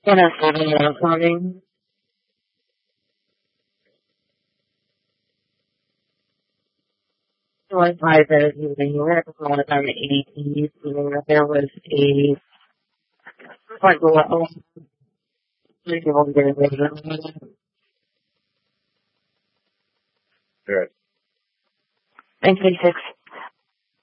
And a 7 plumbing. It was 5 bedrooms in Europe, one on the 80s, there was a front door, 3 people get a bedroom. Good. 936.